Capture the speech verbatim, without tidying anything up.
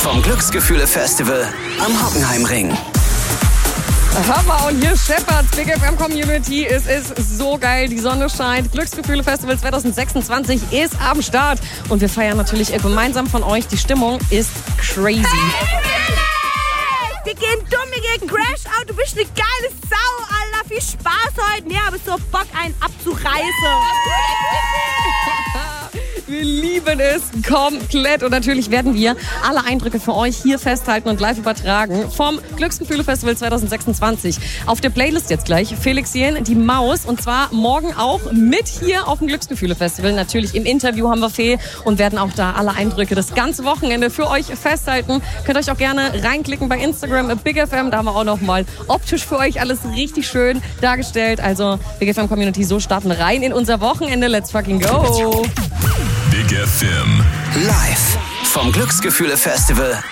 vom Glücksgefühle-Festival am Hockenheimring. Hammer, und hier scheppert's. Big F M Community. Es ist so geil. Die Sonne scheint. Glücksgefühle Festival zwanzig sechsundzwanzig ist am Start. Und wir feiern natürlich gemeinsam von euch. Die Stimmung ist crazy. Hey, wir gehen dumm, wir gehen Crash Out. Du bist eine geile Sau, Alter. Viel Spaß heute. Nee, aber so Bock, einen abzureißen. Wir lieben es komplett. Und natürlich werden wir alle Eindrücke für euch hier festhalten und live übertragen vom Glücksgefühle Festival zwanzig sechsundzwanzig. Auf der Playlist jetzt gleich Felix Jähn, die Maus. Und zwar morgen auch mit hier auf dem Glücksgefühle Festival. Natürlich im Interview haben wir Fee und werden auch da alle Eindrücke das ganze Wochenende für euch festhalten. Könnt euch auch gerne reinklicken bei Instagram, Big F M. Da haben wir auch nochmal optisch für euch alles richtig schön dargestellt. Also Big F M Community, so starten wir rein in unser Wochenende. Let's fucking go! Big F M. Live vom Glücksgefühle-Festival